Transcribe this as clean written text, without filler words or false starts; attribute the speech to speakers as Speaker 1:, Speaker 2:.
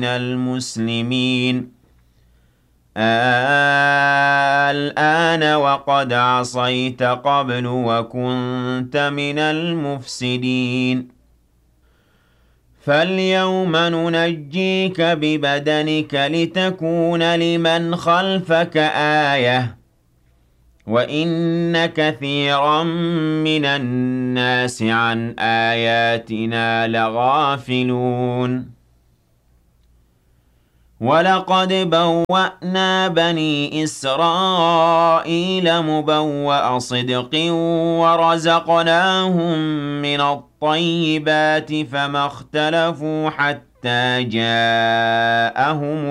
Speaker 1: المسلمين الآن وقد عصيت قبل وكنت من المفسدين فاليوم ننجيك ببدنك لتكون لمن خلفك آية وإن كثيرا من الناس عن آياتنا لغافلون ولقد بوأنا بني إسرائيل مبوأ صدق ورزقناهم من الطيبات فما اختلفوا حتى جاءهم